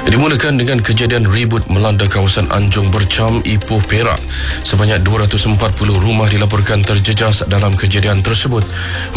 Dimulakan dengan kejadian ribut melanda kawasan Anjung Bercam, Ipoh, Perak. Sebanyak 240 rumah dilaporkan terjejas dalam kejadian tersebut.